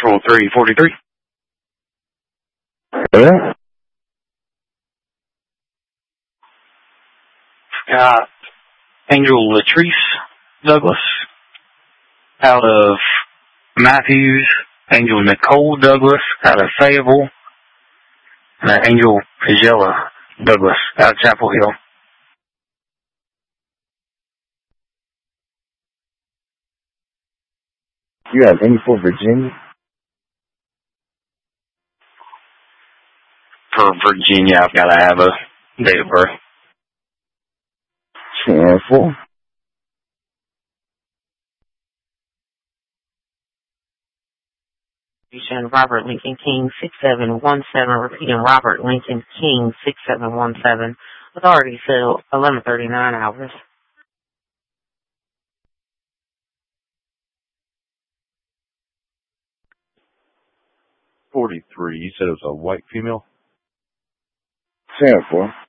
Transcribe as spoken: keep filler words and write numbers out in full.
Central three forty-three. Yeah. Got Angel Latrice Douglas out of Matthews. Angel Nicole Douglas out of Fayetteville. And Angel Pagella Douglas out of Chapel Hill. You have any for Virginia? For Virginia, I've got to have a date of birth. ten four. Robert Lincoln King six seven one seven, repeating Robert Lincoln King six seven one seven, authority till eleven thirty-nine hours. forty-three, you said it was a white female? ten four.